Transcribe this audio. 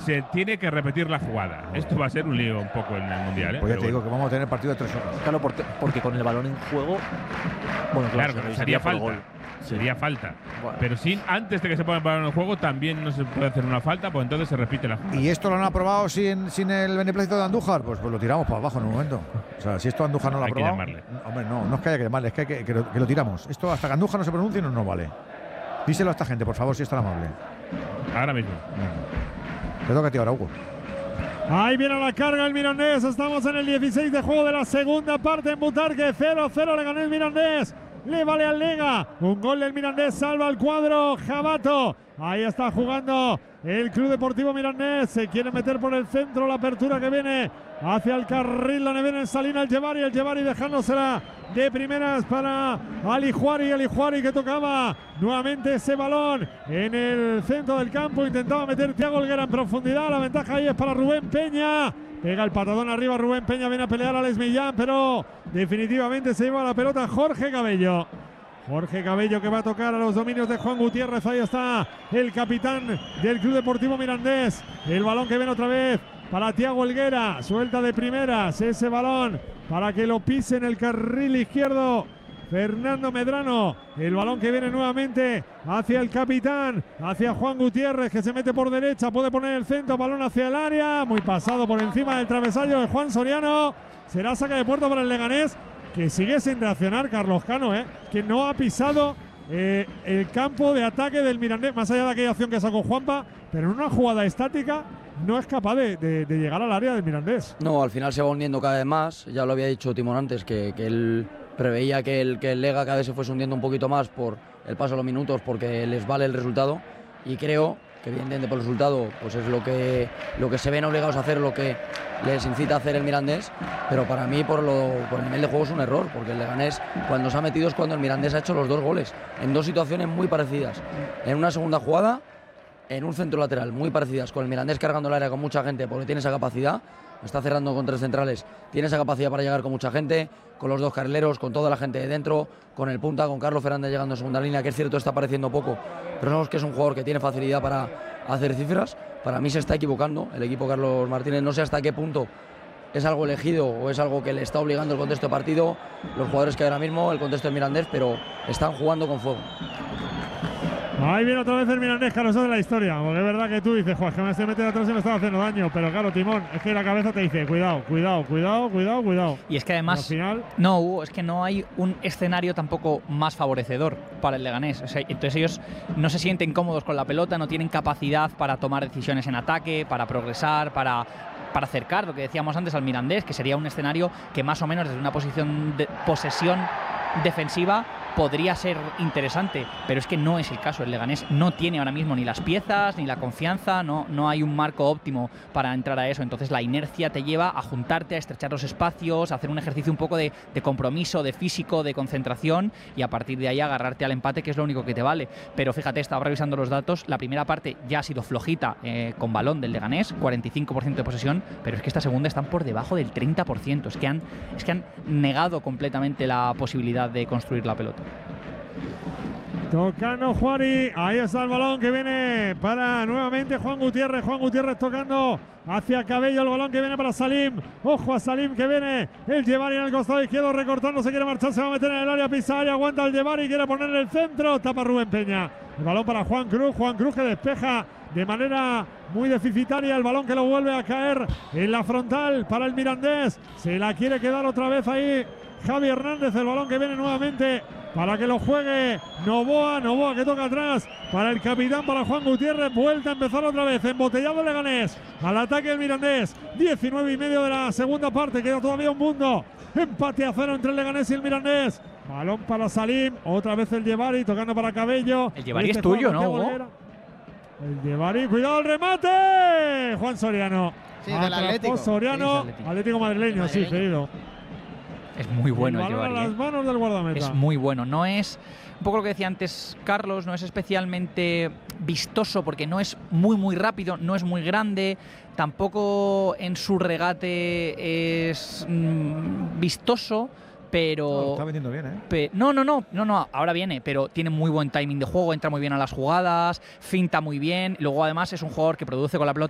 se tiene que repetir la jugada. Esto va a ser un lío un poco en el Mundial, ¿eh? Pues ya Pero te digo bueno. que vamos a tener partido de 3 horas. Claro, porque con el balón en juego. Bueno, Claro, se pero sería revisaría por falta. gol. Sería falta. Bueno. Pero antes de que se ponga el balón en juego también no se puede hacer una falta, pues entonces se repite la jugada. ¿Y esto lo han aprobado sin el beneplácito de Andújar? Pues lo tiramos para abajo en un momento. O sea, si esto Andújar no lo ha Hay que aprobado. llamarle. Hombre, no es que haya que llamarle, es que lo tiramos. Esto hasta que Andújar no se pronuncie no nos vale. Díselo a esta gente, por favor, si es tan amable. Ahora mismo. Venga. Te toca a ti ahora, Hugo. Ahí viene la carga el Mirandés. Estamos en el 16 de juego de la segunda parte en Butarque. 0-0 le ganó el Mirandés. Le vale al Lega. Un gol del Mirandés salva al cuadro Jabato. Ahí está jugando el Club Deportivo Mirandés. Se quiere meter por el centro. La apertura que viene hacia el carril donde viene Salina el Llevari dejándosela de primeras para Alijuari que tocaba nuevamente ese balón en el centro del campo. Intentaba meter Thiago Olguera en profundidad. La ventaja ahí es para Rubén Peña. Pega el patadón arriba, Rubén Peña viene a pelear a Alex Millán, pero definitivamente se lleva la pelota Jorge Cabello. Jorge Cabello que va a tocar a los dominios de Juan Gutiérrez. Ahí está el capitán del Club Deportivo Mirandés. El balón que viene otra vez para Thiago Olguera. Suelta de primeras ese balón para que lo pise en el carril izquierdo Fernando Medrano. El balón que viene nuevamente hacia el capitán, hacia Juan Gutiérrez, que se mete por derecha, puede poner el centro, balón hacia el área, muy pasado por encima del travesaño de Juan Soriano. Será saca de puerta para el Leganés, que sigue sin reaccionar Carlos Cano, que no ha pisado el campo de ataque del Mirandés, más allá de aquella acción que sacó Juanpa, pero en una jugada estática no es capaz de llegar al área del Mirandés. No, al final se va hundiendo cada vez más. Ya lo había dicho Timón antes, que él preveía que el Lega cada vez se fuese hundiendo un poquito más por el paso de los minutos, porque les vale el resultado. Y creo que evidentemente por el resultado pues es lo que se ven obligados a hacer, lo que les incita a hacer el Mirandés. Pero para mí por el nivel de juego es un error, porque el Leganés cuando se ha metido es cuando el Mirandés ha hecho los 2 goles, en 2 situaciones muy parecidas. En una segunda jugada, en un centro lateral, muy parecidas, con el Mirandés cargando el área con mucha gente, porque tiene esa capacidad, está cerrando con 3 centrales, tiene esa capacidad para llegar con mucha gente, con los 2 carrileros, con toda la gente de dentro, con el punta, con Carlos Fernández llegando en segunda línea, que es cierto está apareciendo poco, pero sabemos que es un jugador que tiene facilidad para hacer cifras. Para mí se está equivocando el equipo Carlos Martínez, no sé hasta qué punto es algo elegido o es algo que le está obligando el contexto de partido, los jugadores que hay ahora mismo, el contexto del Mirandés, pero están jugando con fuego. Ahí viene otra vez el Mirandés, Carlos, eso de la historia. Porque es verdad que tú dices, Juan, que me estoy metiendo atrás y me estaba haciendo daño. Pero claro, Timón, es que la cabeza te dice, cuidado. Y es que además, al final, no, Hugo, es que no hay un escenario tampoco más favorecedor para el Leganés. O sea, entonces ellos no se sienten cómodos con la pelota, no tienen capacidad para tomar decisiones en ataque, para progresar, para acercar, lo que decíamos antes, al Mirandés, que sería un escenario que más o menos desde una posición de posesión defensiva podría ser interesante, pero es que no es el caso. El Leganés no tiene ahora mismo ni las piezas ni la confianza, no hay un marco óptimo para entrar a eso. Entonces la inercia te lleva a juntarte, a estrechar los espacios, a hacer un ejercicio un poco de compromiso, de físico, de concentración, y a partir de ahí agarrarte al empate, que es lo único que te vale. Pero fíjate, estaba revisando los datos, la primera parte ya ha sido flojita con balón del Leganés, 45% de posesión, pero es que esta segunda están por debajo del 30%. Es que han negado completamente la posibilidad de construir la pelota. tocando Juari, ahí está el balón que viene para nuevamente Juan Gutiérrez tocando hacia Cabello, el balón que viene para Salim, ojo a Salim que viene, el Llevari en el costado izquierdo recortando, se quiere marchar, se va a meter en el área, pisa área, aguanta el Llevari, quiere poner el centro, tapa Rubén Peña, el balón para Juan Cruz que despeja de manera muy deficitaria, el balón que lo vuelve a caer en la frontal para el Mirandés, se la quiere quedar otra vez ahí Javi Hernández, el balón que viene nuevamente para que lo juegue Novoa que toca atrás para el capitán, para Juan Gutiérrez, vuelta a empezar otra vez, embotellado Leganés, al ataque del Mirandés, 19 y medio de la segunda parte, queda todavía un mundo, empate a 0 entre el Leganés y el Mirandés, balón para Salim, otra vez el Llevari, tocando para Cabello. El Llevari es tuyo, ¿no, Hugo? El Llevari, cuidado el remate, Juan Soriano. Sí, del Atlético. Soriano, sí, Atlético madrileño, sí, querido. Es muy bueno el Llevari. A las manos del guardameta. Es muy bueno. No es, un poco lo que decía antes Carlos, no es especialmente vistoso porque no es muy rápido, no es muy grande, tampoco en su regate es vistoso, pero está vendiendo bien, No, ahora viene, pero tiene muy buen timing de juego, entra muy bien a las jugadas, finta muy bien, luego además es un jugador que produce con la pelota